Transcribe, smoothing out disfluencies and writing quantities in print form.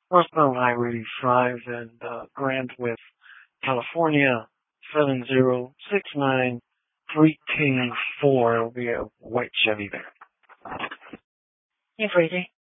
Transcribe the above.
Northbound Highway 5 and Grand with California 70693K4. It'll be a white Chevy there. Hey, Freezy.